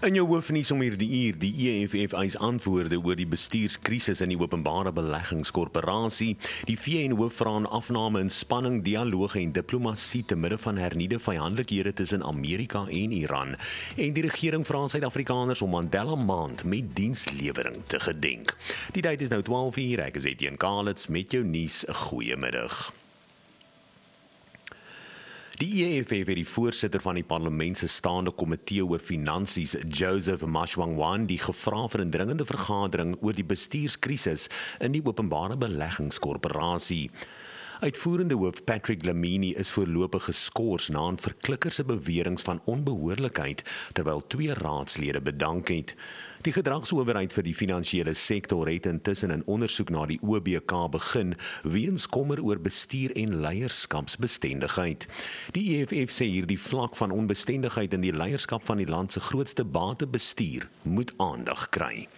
In jou hoofnuus om hierdie uur, die EFF eis antwoorde oor die bestuurskrisis in die openbare beleggingskorporasie. Die VN hoof vra 'n afname in spanning, dialoog en diplomasie te midde van hernieude vyandelikhede tussen Amerika en Iran. En die regering vra Suid-Afrikaners om Mandela Maand met dienslewering te gedenk. Die tyd is nou 12:00, ek is Etienne Kalitz met jou nuus. Goeiemiddag. Die EFF het die voorsitter van die parlement se staande komitee oor finansies, Joseph Mashwangwandi, gevra vir 'n dringende vergadering oor die bestuurskrisis in die openbare beleggingskorporasie. Uitvoerende hoof Patrick Lamini is voorlopig geskort na 'n verklikker se beweringe van onbehoorlikheid, terwyl 2 raadslede bedank het. Die gedragsowerheid vir die finansiële sektor het intussen 'n ondersoek na die OBK begin weens kommer oor bestuur en leierskapsbestendigheid. Die EFF sê hierdie vlak van onbestendigheid in die leierskap van die land se grootste batebestuur moet aandag kry.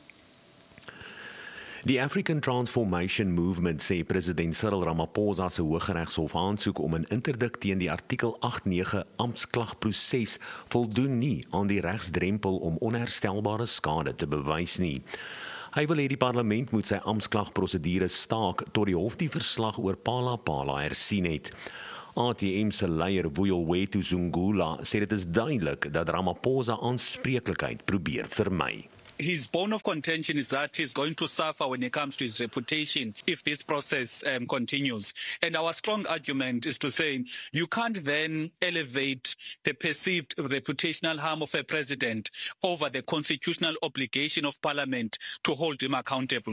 Die African Transformation Movement sê president Cyril Ramaphosa se Hooggeregshof aansoek om 'n interdik teen die artikel 89 amptklagproses voldoen nie aan die regsdrempel om onherstelbare skade te bewys nie. Hy wil hê die parlement moet sy amptklagprosedure staak tot die hof die verslag oor Phala hersien het. ATM se leier Vuyelwethu Zungula sê dit is duidelik dat Ramaphosa aanspreeklikheid probeer vermy. His bone of contention is that he's going to suffer when it comes to his reputation if this process continues. And our strong argument is to say you can't then elevate the perceived reputational harm of a president over the constitutional obligation of parliament to hold him accountable.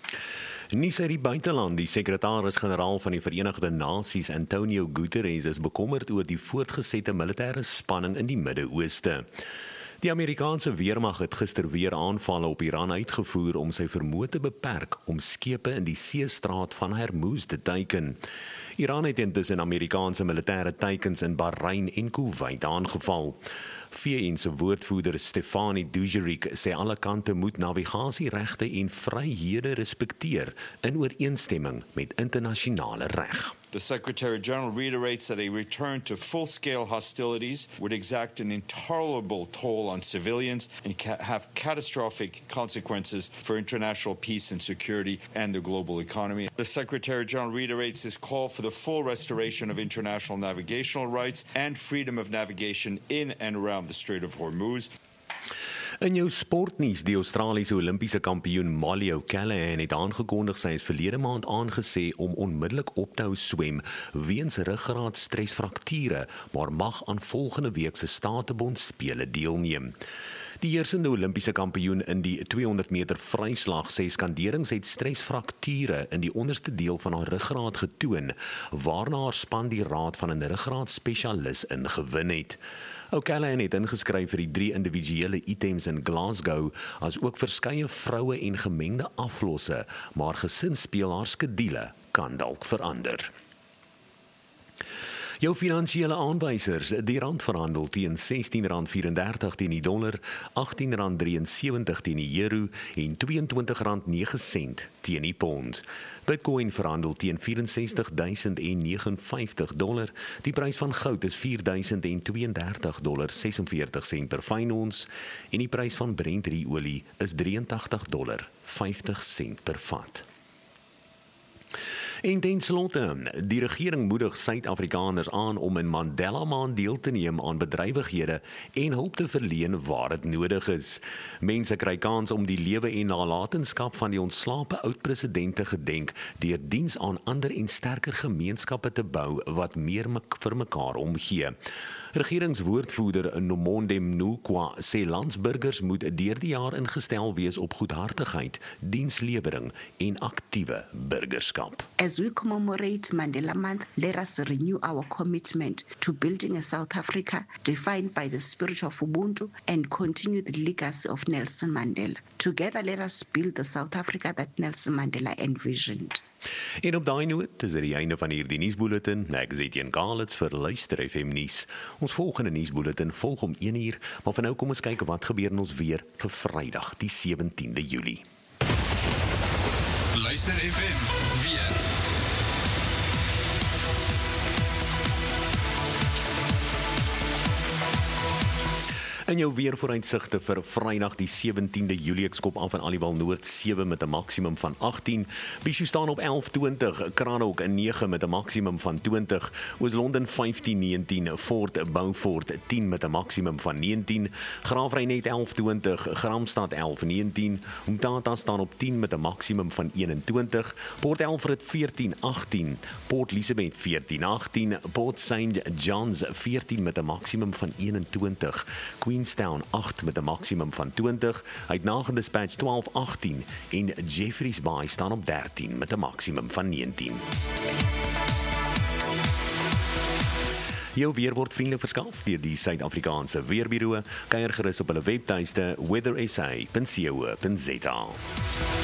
Nuus uit die buiteland, die sekretaris-generaal van die Verenigde Nasies, Antonio Guterres, is bekommerd oor die voortgesette militêre spanning in die Midde-Ooste. Die Amerikaanse weermag het gister weer aanvalle op Iran uitgevoer om sy vermoë te beperk om skepe in die seestraat van Hormuz te teiken. Iran het intussen Amerikaanse militêre teikens in Bahrein en Kuwait aangeval. VN se woordvoerder Stefanie Dujarric sê alle kante moet navigasieregte en vryhede respekteer in ooreenstemming met internasionale reg. The Secretary-General reiterates that a return to full-scale hostilities would exact an intolerable toll on civilians and have catastrophic consequences for international peace and security and the global economy. The Secretary-General reiterates his call for the full restoration of international navigational rights and freedom of navigation in and around the Strait of Hormuz. In jou sportnuus, die Australiese Olimpiese kampioen Molly O'Callaghan het aangekondig sy is verlede maand aangesê om onmiddellik op te hou swem weens ruggraatstresfrakture, maar mag aan volgende week se Statebond spele deelneem. Die heersende Olimpiese kampioen in die 200 meter vryslag sê skanderings het stresfrakture in die onderste deel van haar ruggraat getoon, waarna haar span die raad van 'n ruggraatspesialis ingewin het. O'Callaghan het ingeskryf vir die 3 individuele items in Glasgow, as ook verskeie vroue en gemengde aflosse, maar gesinsspeel haar skedule kan dalk verander. Jou finansiële aanwysers, die rand verhandel teen R16.34 teen die dollar, R18.73 teen die euro en R22.09 teen die pond. Bitcoin verhandel teen $64,059, die prys van goud is $4,032,46 per fyn ons en die prys van Brent olie is $83,50 per vat. En ten slotte, die regering moedig Suid-Afrikaners aan om in Mandela Maand deel te neem aan bedrywighede en hulp te verleen waar dit nodig is. Mense kry kans om die lewe en nalatenskap van die ontslape oud-president te gedenk deur diens aan ander en sterker gemeenskappe te bou wat meer vir mekaar omgee. Regeringswoordvoerder Nomonde Mnukwa sê landsburgers moet deur die jaar ingestel wees op goedhartigheid, dienslewering en aktiewe burgerskap. As we commemorate Mandela Month, let us renew our commitment to building a South Africa defined by the spirit of Ubuntu and continue the legacy of Nelson Mandela. Together, let us build the South Africa that Nelson Mandela envisioned. En op daai noot is dit die einde van hierdie nuusbulletin. Ek is Etienne Kalitz vir Luister FM nuus. Ons volgende nuusbulletin volg om 1:00, maar vir nou kom ons kyk wat gebeur in ons weer vir Vrydag, die 17de Julie. Luister FM weer. In jou weervooruitsigte vir Vrydag die 17de Julie, ek skop af in Aliwal Noord 7 met 'n maksimum van 18, Bishu staan op 11-20, Cranach 9 met 'n maksimum van 20, Oos-London 15-19, Fort Beaufort 10 met 'n maksimum van 19, Graafrenet 11-20, Gramstad 11-19, Umtata staan op 10 met 'n maksimum van 21, Port Alfred 14-18, Port Elizabeth 14-18, Port St. John's 14 met 'n maksimum van 21, Queenstown 8 met 'n maksimum van 20, Uitnagen Dispatch 12-18 en Jeffreys Bay staan op 13 met 'n maksimum van 19. Jou weer word vriendelik verskaf deur die Suid-Afrikaanse Weerbureau. Kyk gerus op hulle webtuiste weathersa.co.za.